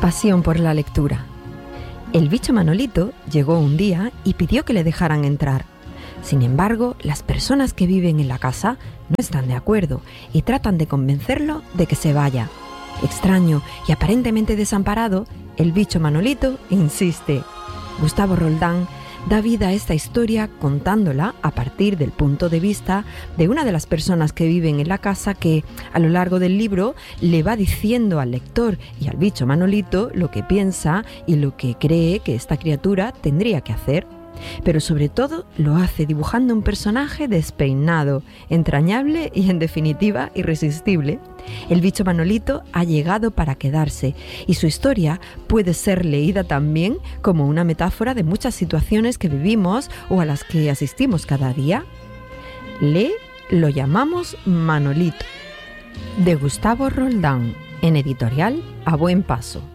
Pasión por la lectura. El bicho Manolito llegó un día y pidió que le dejaran entrar. Sin embargo, las personas que viven en la casa no están de acuerdo y tratan de convencerlo de que se vaya. Extraño y aparentemente desamparado, el bicho Manolito insiste. Gustavo Roldán da vida a esta historia contándola a partir del punto de vista de una de las personas que viven en la casa que, a lo largo del libro, le va diciendo al lector y al bicho Manolito lo que piensa y lo que cree que esta criatura tendría que hacer. Pero sobre todo lo hace dibujando un personaje despeinado, entrañable y en definitiva irresistible. El bicho Manolito ha llegado para quedarse y su historia puede ser leída también como una metáfora de muchas situaciones que vivimos o a las que asistimos cada día. Lo llamamos Manolito, de Gustavo Roldán, en editorial A Buen Paso.